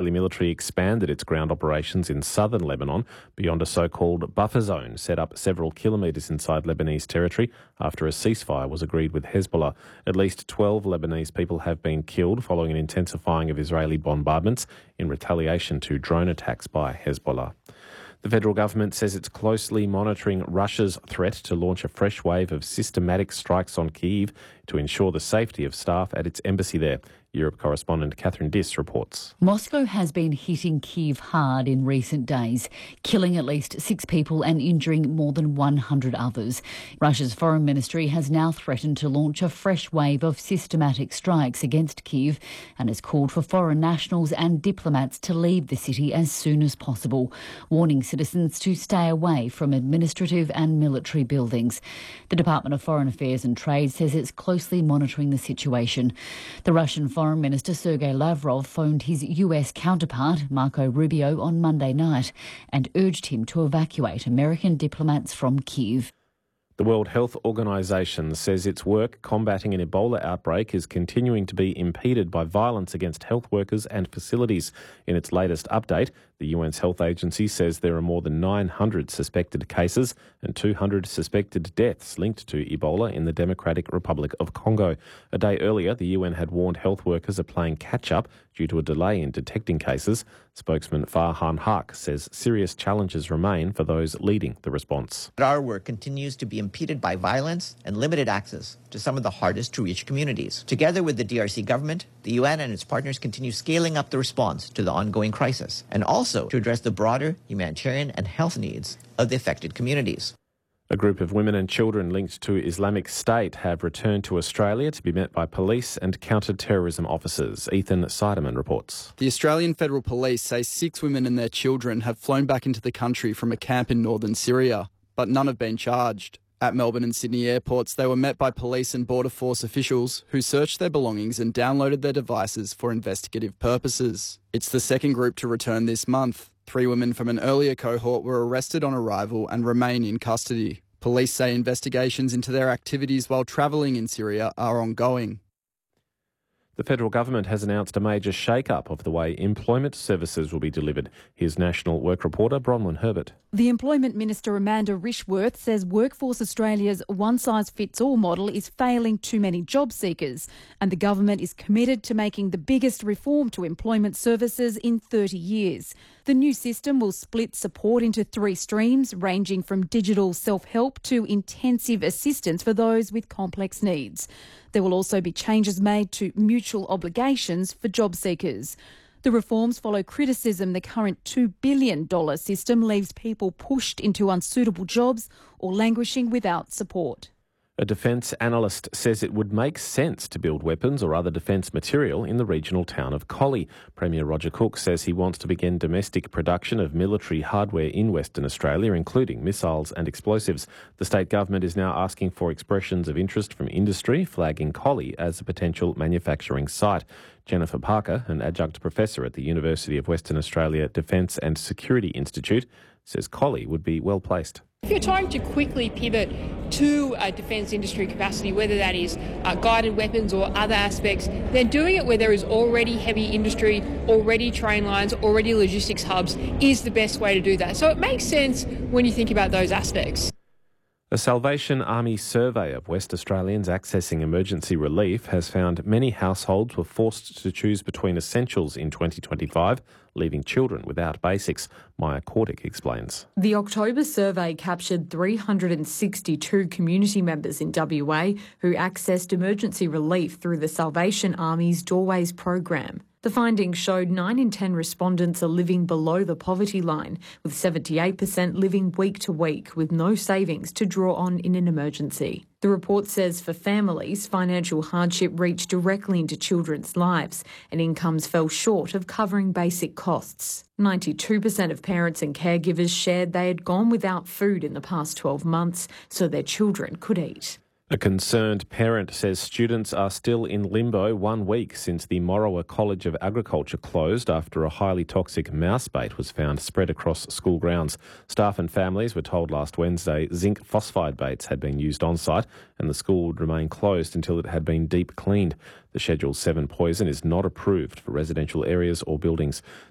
Israeli military expanded its ground operations in southern Lebanon beyond a so-called buffer zone set up several kilometres inside Lebanese territory after a ceasefire was agreed with Hezbollah. At least 12 Lebanese people have been killed following an intensifying of Israeli bombardments in retaliation to drone attacks by Hezbollah. The federal government says it's closely monitoring Russia's threat to launch a fresh wave of systematic strikes on Kyiv to ensure the safety of staff at its embassy there. Europe correspondent Catherine Diss reports. Moscow has been hitting Kyiv hard in recent days, killing at least 6 people and injuring more than 100 others. Russia's foreign ministry has now threatened to launch a fresh wave of systematic strikes against Kyiv and has called for foreign nationals and diplomats to leave the city as soon as possible, warning citizens to stay away from administrative and military buildings. The Department of Foreign Affairs and Trade says it's closely monitoring the situation. The Russian Foreign Minister Sergei Lavrov phoned his US counterpart, Marco Rubio, on Monday night and urged him to evacuate American diplomats from Kyiv. The World Health Organization says its work combating an Ebola outbreak is continuing to be impeded by violence against health workers and facilities. In its latest update, the UN's health agency says there are more than 900 suspected cases and 200 suspected deaths linked to Ebola in the Democratic Republic of Congo. A day earlier, the UN had warned health workers are playing catch-up due to a delay in detecting cases. Spokesman Farhan Haq says serious challenges remain for those leading the response. Our work continues to be impeded by violence and limited access to some of the hardest to reach communities. Together with the DRC government, the UN and its partners continue scaling up the response to the ongoing crisis and also to address the broader humanitarian and health needs of the affected communities. A group of women and children linked to Islamic State have returned to Australia to be met by police and counter-terrorism officers. Ethan Seidemann reports. The Australian Federal Police say 6 women and their children have flown back into the country from a camp in northern Syria, but none have been charged. At Melbourne and Sydney airports, they were met by police and Border Force officials who searched their belongings and downloaded their devices for investigative purposes. It's the second group to return this month. 3 women from an earlier cohort were arrested on arrival and remain in custody. Police say investigations into their activities while travelling in Syria are ongoing. The federal government has announced a major shake-up of the way employment services will be delivered. Here's National Work reporter Bronwyn Herbert. The Employment Minister Amanda Rishworth says Workforce Australia's one-size-fits-all model is failing too many job seekers, and the government is committed to making the biggest reform to employment services in 30 years. The new system will split support into 3 streams, ranging from digital self-help to intensive assistance for those with complex needs. There will also be changes made to mutual obligations for job seekers. The reforms follow criticism the current $2 billion system leaves people pushed into unsuitable jobs or languishing without support. A defence analyst says it would make sense to build weapons or other defence material in the regional town of Collie. Premier Roger Cook says he wants to begin domestic production of military hardware in Western Australia, including missiles and explosives. The state government is now asking for expressions of interest from industry, flagging Collie as a potential manufacturing site. Jennifer Parker, an adjunct professor at the University of Western Australia Defence and Security Institute, says Collie would be well placed. If you're trying to quickly pivot to a defence industry capacity, whether that is guided weapons or other aspects, then doing it where there is already heavy industry, already train lines, already logistics hubs is the best way to do that. So it makes sense when you think about those aspects. A Salvation Army survey of West Australians accessing emergency relief has found many households were forced to choose between essentials in 2025, leaving children without basics. Maya Kordick explains. The October survey captured 362 community members in WA who accessed emergency relief through the Salvation Army's Doorways program. The findings showed 9 in 10 respondents are living below the poverty line, with 78% living week to week with no savings to draw on in an emergency. The report says for families, financial hardship reached directly into children's lives and incomes fell short of covering basic costs. 92% of parents and caregivers shared they had gone without food in the past 12 months so their children could eat. A concerned parent says students are still in limbo 1 week since the Morawa College of Agriculture closed after a highly toxic mouse bait was found spread across school grounds. Staff and families were told last Wednesday zinc phosphide baits had been used on site and the school would remain closed until it had been deep cleaned. The Schedule 7 poison is not approved for residential areas or buildings.